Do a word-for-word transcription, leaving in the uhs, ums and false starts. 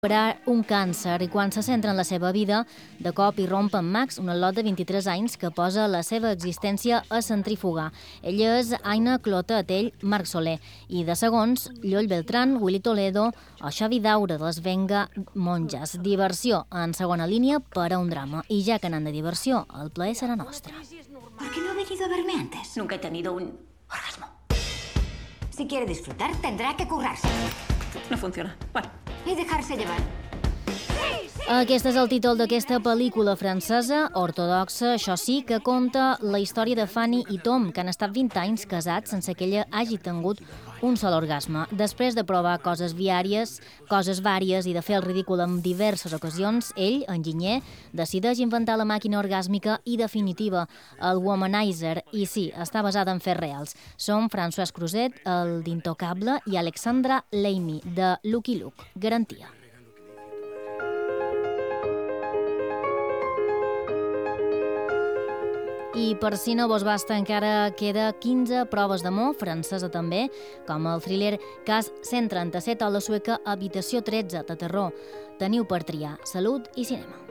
recuperar un càncer i quan se centra en la seva vida, de cop irromp en Max, un al·lot de vint-i-tres anys que posa la seva existència a centrifugar. Ella és Aina Clota Atell, Marc Soler, i de segons, Lloll Beltrán, Willy Toledo o Xavi Daura de les Venga Monjas. Diversió en segona línia per a un drama. I ja que anant de diversió, el plaer serà nostre. ¿Por qué no ha venido a verme antes? Nunca he tenido un orgasmo. Si quiere disfrutar, tendrá que currarse No funciona. Bueno. y dejarse llevar. Aquest és el títol d'aquesta pel·lícula francesa, ortodoxa, això sí, que conta la història de Fanny i Tom, que han estat vint anys casats sense que ella hagi tingut un sol orgasme. Després de provar coses viàries, coses vàries i de fer el ridícul en diverses ocasions, ell, enginyer, decideix inventar la màquina orgàsmica i definitiva, el Womanizer, i sí, està basada en fets reals. Són François Cruzet, el d'Intocable, i Alexandra Lamy, de Lucky Luke. Garantia. I per si no vos basta, encara queda quinze proves d'amor, francesa també, com el thriller Cas cent trenta-set o la sueca Habitació tretze, de terror. Teniu per triar salut i cinema.